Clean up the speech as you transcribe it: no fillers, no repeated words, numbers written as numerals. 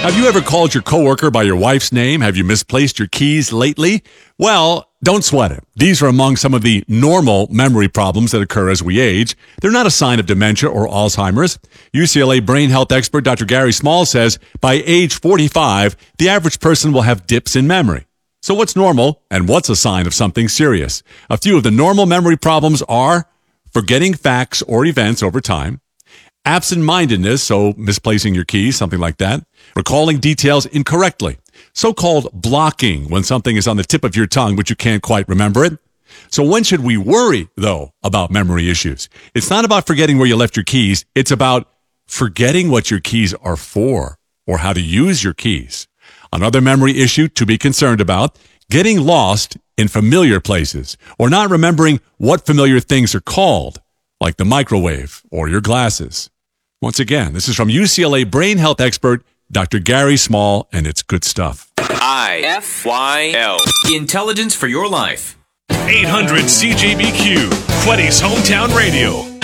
Have you ever called your coworker by your wife's name? Have you misplaced your keys lately? Well, don't sweat it. These are among some of the normal memory problems that occur as we age. They're not a sign of dementia or Alzheimer's. UCLA brain health expert Dr. Gary Small says by age 45, the average person will have dips in memory. So what's normal and what's a sign of something serious? A few of the normal memory problems are forgetting facts or events over time, absent-mindedness, so misplacing your keys, something like that, recalling details incorrectly, so-called blocking when something is on the tip of your tongue but you can't quite remember it. So when should we worry, though, about memory issues? It's not about forgetting where you left your keys. It's about forgetting what your keys are for or how to use your keys. Another memory issue to be concerned about, getting lost in familiar places or not remembering what familiar things are called, like the microwave or your glasses. Once again, this is from UCLA brain health expert Dr. Gary Small, and it's good stuff. IFYL. Intelligence for your life. 800 CJBQ, Quetty's Hometown Radio.